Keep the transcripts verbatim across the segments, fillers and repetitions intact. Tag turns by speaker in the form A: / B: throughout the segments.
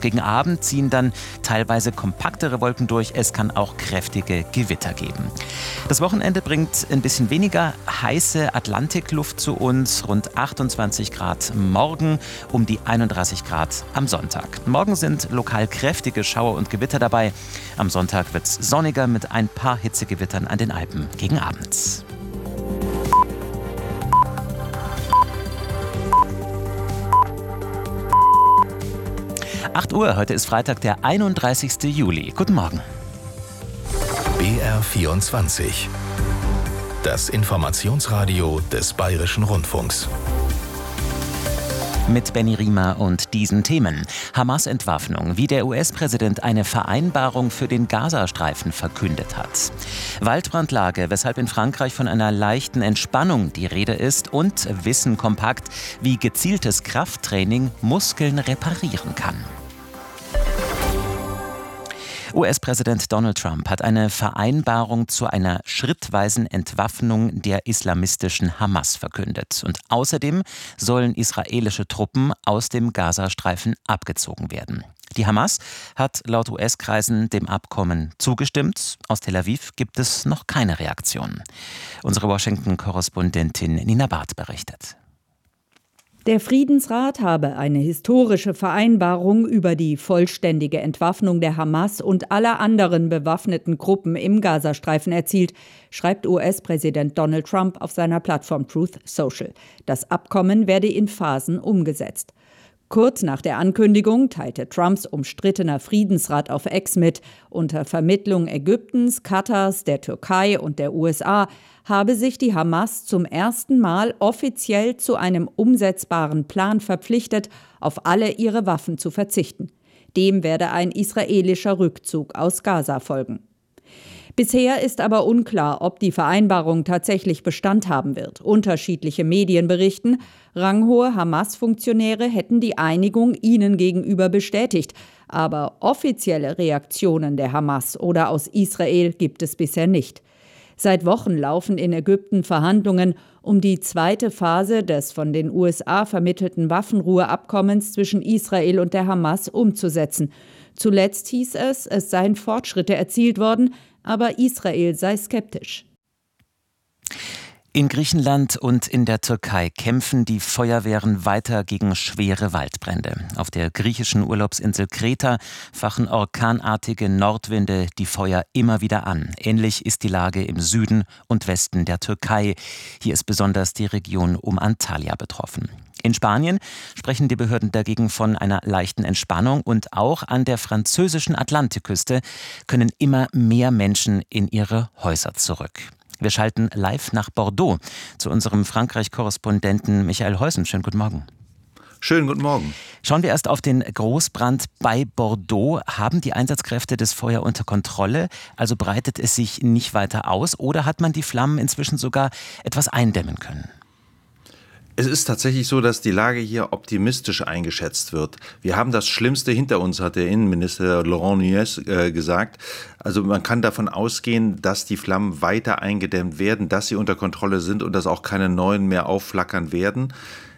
A: Gegen Abend ziehen dann teilweise kompaktere Wolken durch. Es kann auch kräftige Gewitter geben. Das Wochenende bringt ein bisschen weniger heiße Atlantikluft zu uns. Rund achtundzwanzig Grad morgen, um die einunddreißig Grad am Sonntag. Morgen sind lokal kräftige Schauer und Gewitter dabei. Am Sonntag wird es sonniger mit ein paar Hitzegewittern an den Alpen gegen Abend. acht Uhr, heute ist Freitag, der einunddreißigste Juli. Guten Morgen.
B: B R vierundzwanzig. Das Informationsradio des Bayerischen Rundfunks.
A: Mit Benny Riemer und diesen Themen. Hamas-Entwaffnung, wie der U S-Präsident eine Vereinbarung für den Gazastreifen verkündet hat. Waldbrandlage, weshalb in Frankreich von einer leichten Entspannung die Rede ist. Und Wissen kompakt, wie gezieltes Krafttraining Muskeln reparieren kann. U S-Präsident Donald Trump hat eine Vereinbarung zu einer schrittweisen Entwaffnung der islamistischen Hamas verkündet. Und außerdem sollen israelische Truppen aus dem Gazastreifen abgezogen werden. Die Hamas hat laut U S-Kreisen dem Abkommen zugestimmt. Aus Tel Aviv gibt es noch keine Reaktion. Unsere Washington-Korrespondentin Nina Barth berichtet.
C: Der Friedensrat habe eine historische Vereinbarung über die vollständige Entwaffnung der Hamas und aller anderen bewaffneten Gruppen im Gazastreifen erzielt, schreibt U S-Präsident Donald Trump auf seiner Plattform Truth Social. Das Abkommen werde in Phasen umgesetzt. Kurz nach der Ankündigung teilte Trumps umstrittener Friedensrat auf X mit, unter Vermittlung Ägyptens, Katars, der Türkei und der U S A habe sich die Hamas zum ersten Mal offiziell zu einem umsetzbaren Plan verpflichtet, auf alle ihre Waffen zu verzichten. Dem werde ein israelischer Rückzug aus Gaza folgen. Bisher ist aber unklar, ob die Vereinbarung tatsächlich Bestand haben wird. Unterschiedliche Medien berichten, ranghohe Hamas-Funktionäre hätten die Einigung ihnen gegenüber bestätigt. Aber offizielle Reaktionen der Hamas oder aus Israel gibt es bisher nicht. Seit Wochen laufen in Ägypten Verhandlungen, um die zweite Phase des von den U S A vermittelten Waffenruheabkommens zwischen Israel und der Hamas umzusetzen. Zuletzt hieß es, es seien Fortschritte erzielt worden, aber Israel sei skeptisch.
A: In Griechenland und in der Türkei kämpfen die Feuerwehren weiter gegen schwere Waldbrände. Auf der griechischen Urlaubsinsel Kreta fachen orkanartige Nordwinde die Feuer immer wieder an. Ähnlich ist die Lage im Süden und Westen der Türkei. Hier ist besonders die Region um Antalya betroffen. In Spanien sprechen die Behörden dagegen von einer leichten Entspannung und auch an der französischen Atlantikküste können immer mehr Menschen in ihre Häuser zurück. Wir schalten live nach Bordeaux zu unserem Frankreich-Korrespondenten Michael Heusen. Schönen guten Morgen.
D: Schönen guten Morgen.
A: Schauen wir erst auf den Großbrand bei Bordeaux. Haben die Einsatzkräfte das Feuer unter Kontrolle? Also breitet es sich nicht weiter aus oder hat man die Flammen inzwischen sogar etwas eindämmen können?
D: Es ist tatsächlich so, dass die Lage hier optimistisch eingeschätzt wird. Wir haben das Schlimmste hinter uns, hat der Innenminister Laurent Nunez äh, gesagt. Also man kann davon ausgehen, dass die Flammen weiter eingedämmt werden, dass sie unter Kontrolle sind und dass auch keine neuen mehr aufflackern werden.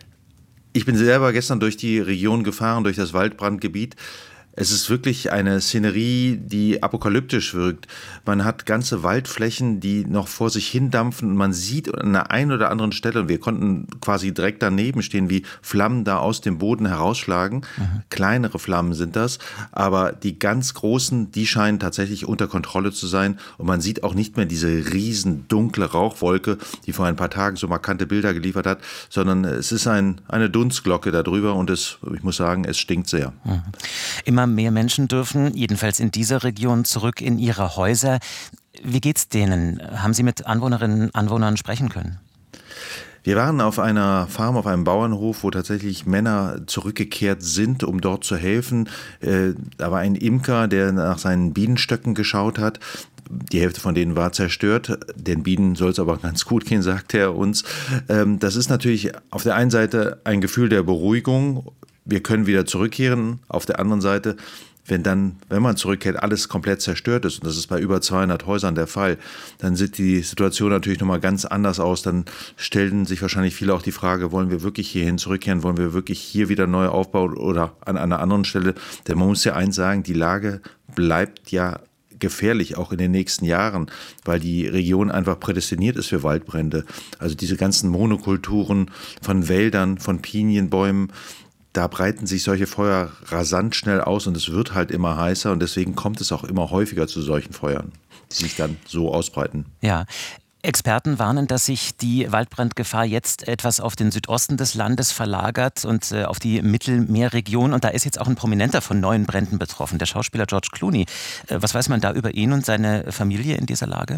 D: Ich bin selber gestern durch die Region gefahren, durch das Waldbrandgebiet. Es ist wirklich eine Szenerie, die apokalyptisch wirkt. Man hat ganze Waldflächen, die noch vor sich hindampfen und man sieht an der einen oder anderen Stelle, und wir konnten quasi direkt daneben stehen, wie Flammen da aus dem Boden herausschlagen. Mhm. Kleinere Flammen sind das, aber die ganz großen, die scheinen tatsächlich unter Kontrolle zu sein und man sieht auch nicht mehr diese riesen dunkle Rauchwolke, die vor ein paar Tagen so markante Bilder geliefert hat, sondern es ist ein, eine Dunstglocke darüber und es, ich muss sagen, es stinkt sehr.
A: Mhm. Immer mehr Menschen dürfen, jedenfalls in dieser Region, zurück in ihre Häuser. Wie geht's denen? Haben Sie mit Anwohnerinnen und Anwohnern sprechen können?
D: Wir waren auf einer Farm, auf einem Bauernhof, wo tatsächlich Männer zurückgekehrt sind, um dort zu helfen. Da war ein Imker, der nach seinen Bienenstöcken geschaut hat. Die Hälfte von denen war zerstört. Den Bienen soll es aber ganz gut gehen, sagt er uns. Das ist natürlich auf der einen Seite ein Gefühl der Beruhigung. Wir können wieder zurückkehren. Auf der anderen Seite wenn dann, wenn man zurückkehrt, alles komplett zerstört ist, und das ist bei über zweihundert Häusern der Fall, dann sieht die Situation natürlich nochmal ganz anders aus. Dann stellen sich wahrscheinlich viele auch die Frage, wollen wir wirklich hierhin zurückkehren, wollen wir wirklich hier wieder neu aufbauen oder an einer anderen Stelle? Denn man muss ja eins sagen, die Lage bleibt ja gefährlich, auch in den nächsten Jahren, weil die Region einfach prädestiniert ist für Waldbrände. Also diese ganzen Monokulturen von Wäldern, von Pinienbäumen, da breiten sich solche Feuer rasant schnell aus und es wird halt immer heißer und deswegen kommt es auch immer häufiger zu solchen Feuern, die sich dann so ausbreiten.
A: Ja. Experten warnen, dass sich die Waldbrandgefahr jetzt etwas auf den Südosten des Landes verlagert und äh, auf die Mittelmeerregion. Und da ist jetzt auch ein Prominenter von neuen Bränden betroffen, der Schauspieler George Clooney. Äh, was weiß man da über ihn und seine Familie in dieser Lage?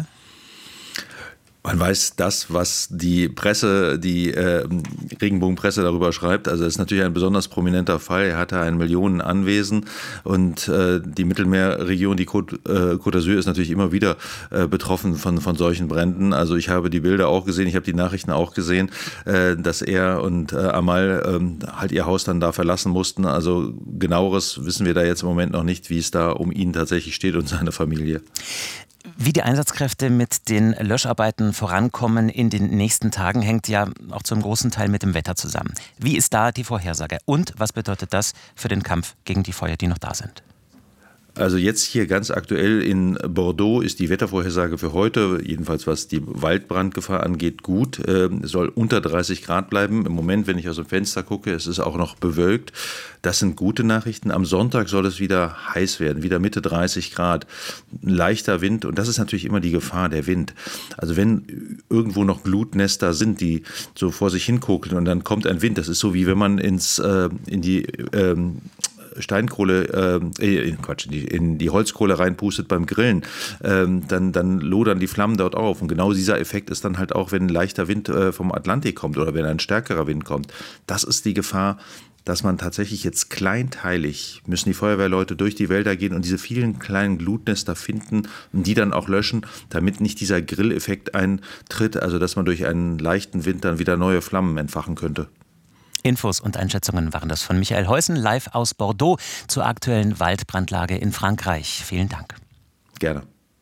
D: Man weiß das, was die Presse, die äh, Regenbogenpresse darüber schreibt. Also es ist natürlich ein besonders prominenter Fall. Er hatte ein Millionenanwesen und äh, die Mittelmeerregion, die Côte, äh, Côte d'Azur ist natürlich immer wieder äh, betroffen von, von solchen Bränden. Also ich habe die Bilder auch gesehen, ich habe die Nachrichten auch gesehen, äh, dass er und äh, Amal äh, halt ihr Haus dann da verlassen mussten. Also genaueres wissen wir da jetzt im Moment noch nicht, wie es da um ihn tatsächlich steht und seine Familie.
A: Wie die Einsatzkräfte mit den Löscharbeiten vorankommen in den nächsten Tagen, hängt ja auch zum großen Teil mit dem Wetter zusammen. Wie ist da die Vorhersage? Und was bedeutet das für den Kampf gegen die Feuer, die noch da sind?
D: Also jetzt hier ganz aktuell in Bordeaux ist die Wettervorhersage für heute, jedenfalls was die Waldbrandgefahr angeht, gut. Es soll unter dreißig Grad bleiben. Im Moment, wenn ich aus dem Fenster gucke, es ist auch noch bewölkt. Das sind gute Nachrichten. Am Sonntag soll es wieder heiß werden, wieder Mitte dreißig Grad. Ein leichter Wind und das ist natürlich immer die Gefahr, der Wind. Also wenn irgendwo noch Glutnester sind, die so vor sich hinkokeln und dann kommt ein Wind, das ist so wie wenn man ins, äh, in die... Ähm, Steinkohle, äh, Quatsch, in die, in die Holzkohle reinpustet beim Grillen, ähm, dann, dann lodern die Flammen dort auf. Und genau dieser Effekt ist dann halt auch, wenn ein leichter Wind äh, vom Atlantik kommt oder wenn ein stärkerer Wind kommt. Das ist die Gefahr, dass man tatsächlich jetzt kleinteilig, müssen die Feuerwehrleute durch die Wälder gehen und diese vielen kleinen Glutnester finden und die dann auch löschen, damit nicht dieser Grilleffekt eintritt, also dass man durch einen leichten Wind dann wieder neue Flammen entfachen könnte.
A: Infos und Einschätzungen waren das von Michael Heusen, live aus Bordeaux zur aktuellen Waldbrandlage in Frankreich. Vielen Dank.
D: Gerne.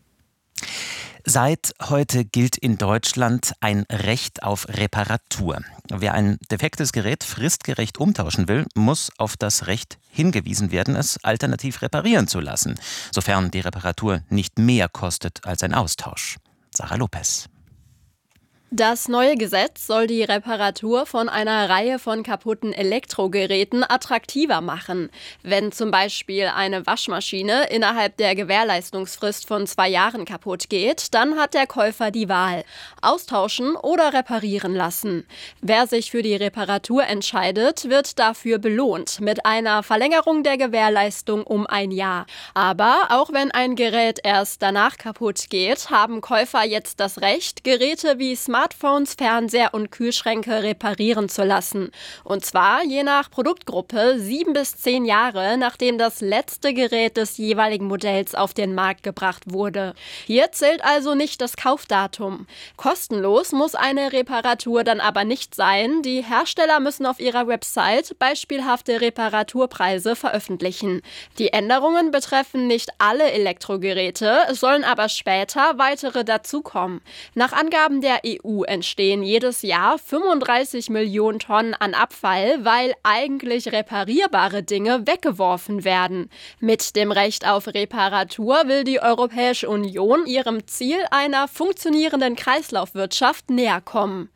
A: Seit heute gilt in Deutschland ein Recht auf Reparatur. Wer ein defektes Gerät fristgerecht umtauschen will, muss auf das Recht hingewiesen werden, es alternativ reparieren zu lassen, sofern die Reparatur nicht mehr kostet als ein Austausch. Sarah Lopez.
E: Das neue Gesetz soll die Reparatur von einer Reihe von kaputten Elektrogeräten attraktiver machen. Wenn zum Beispiel eine Waschmaschine innerhalb der Gewährleistungsfrist von zwei Jahren kaputt geht, dann hat der Käufer die Wahl: austauschen oder reparieren lassen. Wer sich für die Reparatur entscheidet, wird dafür belohnt mit einer Verlängerung der Gewährleistung um ein Jahr. Aber auch wenn ein Gerät erst danach kaputt geht, haben Käufer jetzt das Recht, Geräte wie Smart Smartphones, Fernseher und Kühlschränke reparieren zu lassen. Und zwar je nach Produktgruppe sieben bis zehn Jahre, nachdem das letzte Gerät des jeweiligen Modells auf den Markt gebracht wurde. Hier zählt also nicht das Kaufdatum. Kostenlos muss eine Reparatur dann aber nicht sein. Die Hersteller müssen auf ihrer Website beispielhafte Reparaturpreise veröffentlichen. Die Änderungen betreffen nicht alle Elektrogeräte, es sollen aber später weitere dazukommen. Nach Angaben der E U entstehen jedes Jahr fünfunddreißig Millionen Tonnen an Abfall, weil eigentlich reparierbare Dinge weggeworfen werden. Mit dem Recht auf Reparatur will die Europäische Union ihrem Ziel einer funktionierenden Kreislaufwirtschaft näher kommen.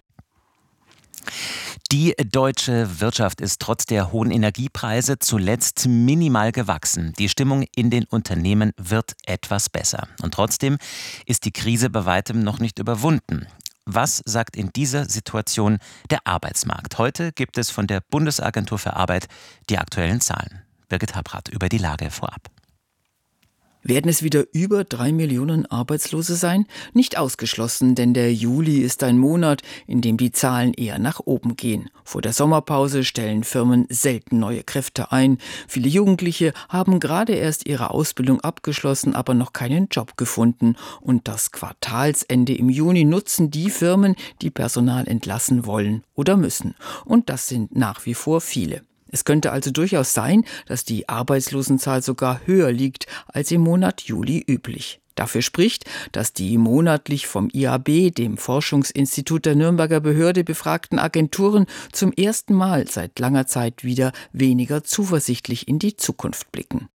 A: Die deutsche Wirtschaft ist trotz der hohen Energiepreise zuletzt minimal gewachsen. Die Stimmung in den Unternehmen wird etwas besser. Und trotzdem ist die Krise bei weitem noch nicht überwunden. Was sagt in dieser Situation der Arbeitsmarkt? Heute gibt es von der Bundesagentur für Arbeit die aktuellen Zahlen. Birgit Habrath über die Lage vorab.
F: Werden es wieder über drei Millionen Arbeitslose sein? Nicht ausgeschlossen, denn der Juli ist ein Monat, in dem die Zahlen eher nach oben gehen. Vor der Sommerpause stellen Firmen selten neue Kräfte ein. Viele Jugendliche haben gerade erst ihre Ausbildung abgeschlossen, aber noch keinen Job gefunden. Und das Quartalsende im Juni nutzen die Firmen, die Personal entlassen wollen oder müssen. Und das sind nach wie vor viele. Es könnte also durchaus sein, dass die Arbeitslosenzahl sogar höher liegt als im Monat Juli üblich. Dafür spricht, dass die monatlich vom I A B, dem Forschungsinstitut der Nürnberger Behörde, befragten Agenturen zum ersten Mal seit langer Zeit wieder weniger zuversichtlich in die Zukunft blicken.